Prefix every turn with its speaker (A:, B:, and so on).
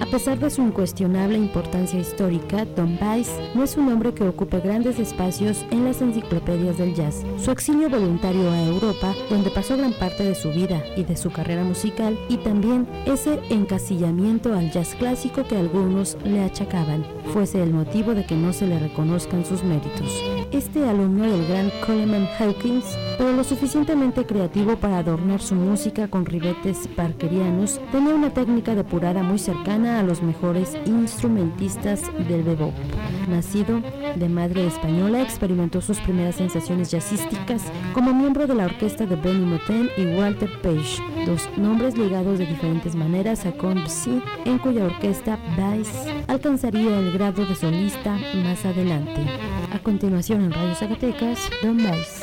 A: pesar de su incuestionable importancia histórica, Don Byas no es un hombre que ocupe grandes espacios en las enciclopedias del jazz. Su exilio voluntario a Europa, donde pasó gran parte de su vida y de su carrera musical, y también ese encasillamiento al jazz clásico que algunos le achacaban, fuese el motivo de que no se le reconozcan sus méritos. Este alumno del gran Coleman Hawkins, pero lo suficientemente creativo para adornar su música con ribetes parkerianos, tenía una técnica depurada muy cercana a los mejores instrumentistas del bebop. Nacido de madre española, experimentó sus primeras sensaciones jazzísticas como miembro de la orquesta de Benny Moten y Walter Page, dos nombres ligados de diferentes maneras a Debussy, en cuya orquesta Byas alcanzaría el grado de solista más adelante. A continuación en Radio Zacatecas, Don Byas.